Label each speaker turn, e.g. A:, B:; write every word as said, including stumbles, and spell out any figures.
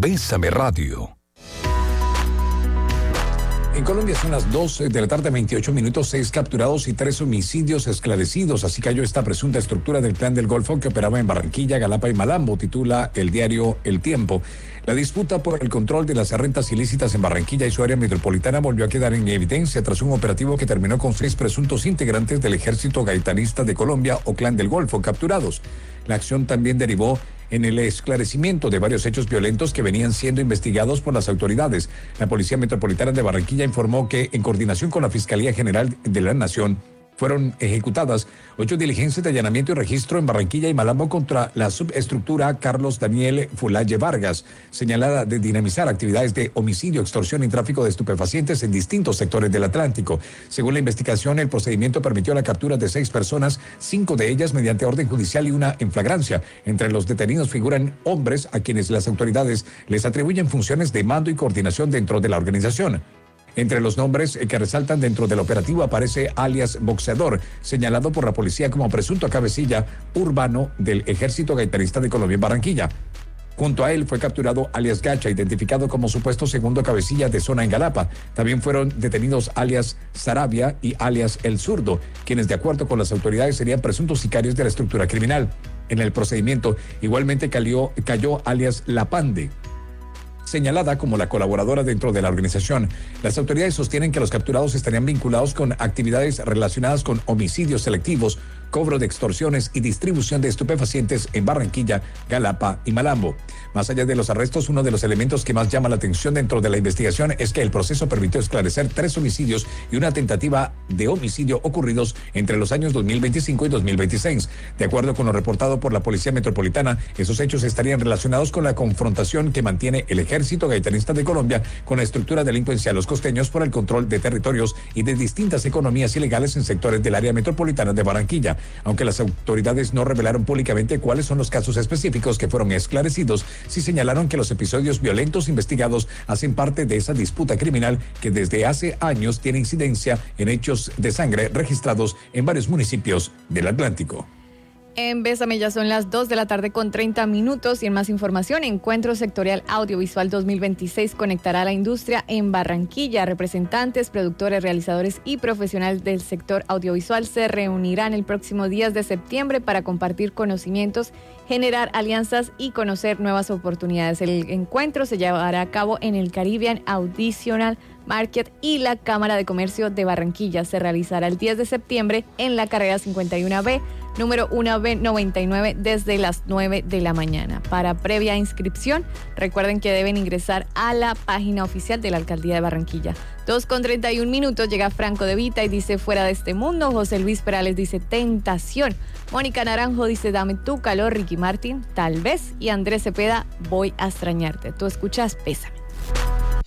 A: Bésame Radio.
B: En Colombia son las doce de la tarde, veintiocho minutos, seis capturados y tres homicidios esclarecidos. Así cayó esta presunta estructura del Clan del Golfo que operaba en Barranquilla, Galapa y Malambo, titula el diario El Tiempo. La disputa por el control de las rentas ilícitas en Barranquilla y su área metropolitana volvió a quedar en evidencia tras un operativo que terminó con seis presuntos integrantes del Ejército Gaitanista de Colombia o Clan del Golfo capturados. La acción también derivó en el esclarecimiento de varios hechos violentos que venían siendo investigados por las autoridades. La Policía Metropolitana de Barranquilla informó que, en coordinación con la Fiscalía General de la Nación, fueron ejecutadas ocho diligencias de allanamiento y registro en Barranquilla y Malambo contra la subestructura Carlos Daniel Fulaye Vargas, señalada de dinamizar actividades de homicidio, extorsión y tráfico de estupefacientes en distintos sectores del Atlántico. Según la investigación, el procedimiento permitió la captura de seis personas, cinco de ellas mediante orden judicial y una en flagrancia. Entre los detenidos figuran hombres a quienes las autoridades les atribuyen funciones de mando y coordinación dentro de la organización. Entre los nombres que resaltan dentro del operativo aparece alias Boxeador, señalado por la policía como presunto cabecilla urbano del Ejército Gaitanista de Colombia en Barranquilla. Junto a él fue capturado alias Gacha, identificado como supuesto segundo cabecilla de zona en Galapa. También fueron detenidos alias Sarabia y alias El Zurdo, quienes de acuerdo con las autoridades serían presuntos sicarios de la estructura criminal. En el procedimiento igualmente cayó, cayó alias La Pande, señalada como la colaboradora dentro de la organización. Las autoridades sostienen que los capturados estarían vinculados con actividades relacionadas con homicidios selectivos, cobro de extorsiones y distribución de estupefacientes en Barranquilla, Galapa y Malambo. Más allá de los arrestos, uno de los elementos que más llama la atención dentro de la investigación es que el proceso permitió esclarecer tres homicidios y una tentativa de homicidio ocurridos entre los años dos mil veinticinco y dos mil veintiséis. De acuerdo con lo reportado por la Policía Metropolitana, esos hechos estarían relacionados con la confrontación que mantiene el Ejército Gaitanista de Colombia con la estructura delincuencial Los Costeños por el control de territorios y de distintas economías ilegales en sectores del área metropolitana de Barranquilla. Aunque las autoridades no revelaron públicamente cuáles son los casos específicos que fueron esclarecidos, sí señalaron que los episodios violentos investigados hacen parte de esa disputa criminal que desde hace años tiene incidencia en hechos de sangre registrados en varios municipios del Atlántico.
C: En Bésame ya son las dos de la tarde con treinta minutos y en más información, Encuentro Sectorial Audiovisual dos mil veintiséis conectará a la industria en Barranquilla. Representantes, productores, realizadores y profesionales del sector audiovisual se reunirán el próximo diez de septiembre para compartir conocimientos, generar alianzas y conocer nuevas oportunidades. El encuentro se llevará a cabo en el Caribbean Auditional Market y la Cámara de Comercio de Barranquilla. Se realizará el diez de septiembre en la carrera cincuenta y uno B, número uno B noventa y nueve, desde las nueve de la mañana. Para previa inscripción, recuerden que deben ingresar a la página oficial de la Alcaldía de Barranquilla. dos con treinta y un minutos, llega Franco De Vita y dice Fuera de este mundo. José Luis Perales dice Tentación. Mónica Naranjo dice Dame tu calor. Ricky Martin, Tal vez. Y Andrés Cepeda, Voy a extrañarte. Tú escuchas Bésame.